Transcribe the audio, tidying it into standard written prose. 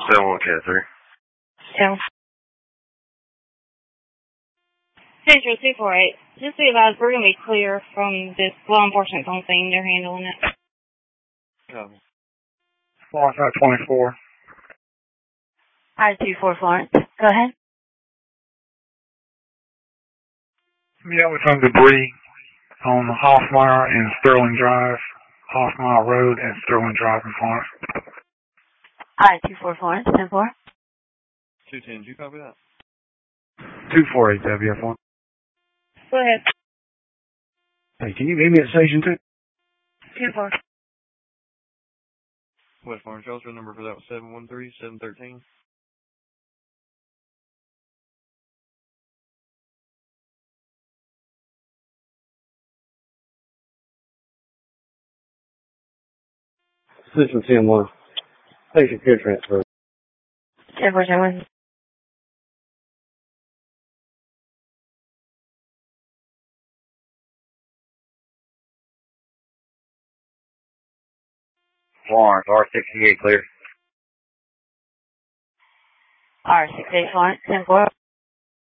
7-1 Cat 3. So. Central 248. Just be advised, we're going to be clear from this law enforcement phone thing. They're handling it. Copy. Florence at 24. I-24 Florence. Go ahead. Yeah, with some debris on Hoffmeyer and Sterling Drive. Hoffmeyer Road and Sterling Drive in Florence. I-24 Florence, 10-4. 210, did you copy that? 248 WF1. Go ahead. Hey, can you meet me at Station 2? 2-4. West Florence, y'all's number for that was 713-713. Station 10-1. Patient care transfer. 10-4, 10-1. Florence, R68 clear. R68 Florence, 10-4.